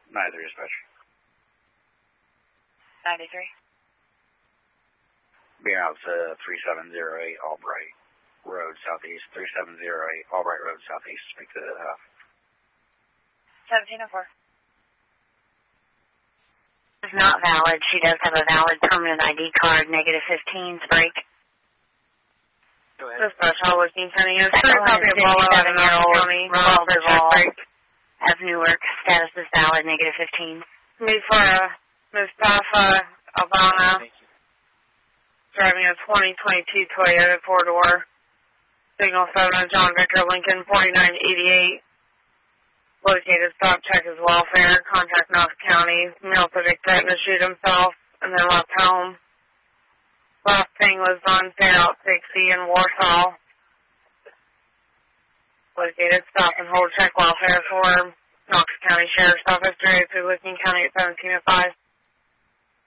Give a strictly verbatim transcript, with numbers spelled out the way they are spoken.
ninety-three dispatch. ninety-three. Being out to three seven zero eight Albright Road Southeast, three seven zero eight Albright Road Southeast, speak to the half. seventeen oh four. It's not valid. She does have a valid permanent I D card, negative fifteen, break. Go ahead. Dispatch, all Licking County is Second one is fifty-seven-year-old Ronald Revolve of Newark. Status is valid, negative fifteen. Need for uh, Mustafa Albana, driving a twenty twenty-two Toyota four-door, signal seven, John Victor Lincoln, forty-nine eighty-eight. Located, stop, check his welfare, contact Knox County, male subject threatened to shoot himself, and then left home. Last thing was on Fairhouse sixty in Warsaw. Located, stop and hold, check welfare for Knox County Sheriff's Office, directed to Licking County at seventeen oh five.